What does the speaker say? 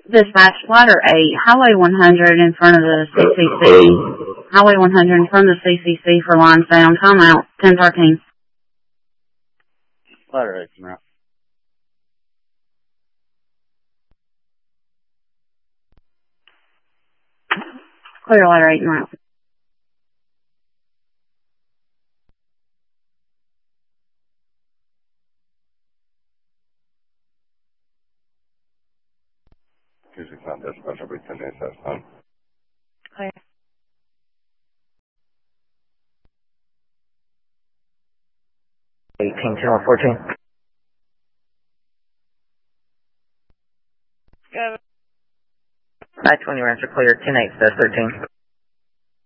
Dispatch ladder 8, Highway 100 in front of the CCC. Highway 100 in front of the CCC for lines down. Timeout, 1013. Ladder 8, route. Clear ladder 8 and route. Dispatch, I'll be 10 days at a time. Clear. Channel 14. Go. 520 rounds are clear, 10-8, 13.